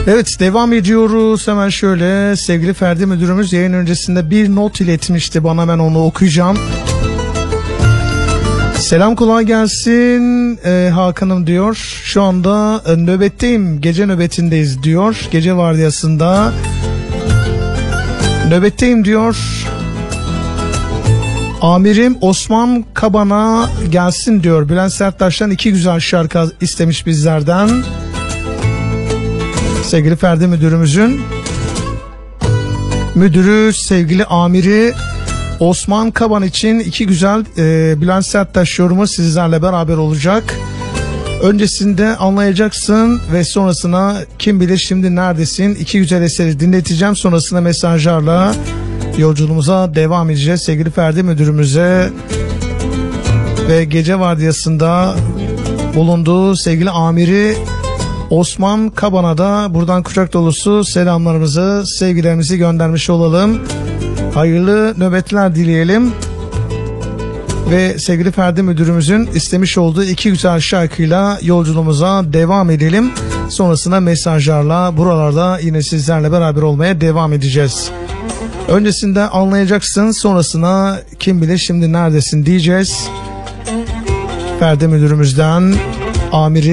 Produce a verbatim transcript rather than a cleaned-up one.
Evet, devam ediyoruz. Hemen şöyle, sevgili Ferdi Müdürümüz yayın öncesinde bir not iletmişti bana, ben onu okuyacağım. Selam, kolay gelsin ee, Hakan'ım diyor. Şu anda e, nöbetteyim, gece nöbetindeyiz diyor. Gece vardiyasında nöbetteyim diyor. Amirim Osman Kaban'a gelsin diyor. Bülent Serttaş'tan iki güzel şarkı istemiş bizlerden. Sevgili Ferdi Müdürümüzün müdürü, sevgili amiri Osman Kaban için iki güzel e, Bülent Serttaş yorumu sizlerle beraber olacak. Öncesinde Anlayacaksın ve sonrasına Kim Bilir Şimdi Neredesin, iki güzel eseri dinleteceğim. Sonrasında mesajlarla yolculuğumuza devam edeceğiz. Sevgili Ferdi Müdürümüze ve gece vardiyasında bulunduğu sevgili amiri Osman Kaban'a da buradan kucak dolusu selamlarımızı, sevgilerimizi göndermiş olalım. Hayırlı nöbetler dileyelim. Ve sevgili Ferdi Müdürümüzün istemiş olduğu iki güzel şarkıyla yolculuğumuza devam edelim. Sonrasında mesajlarla buralarda yine sizlerle beraber olmaya devam edeceğiz. Öncesinde Anlayacaksın, sonrasına Kim Bilir Şimdi Neredesin diyeceğiz. Ferdi Müdürümüzden amiri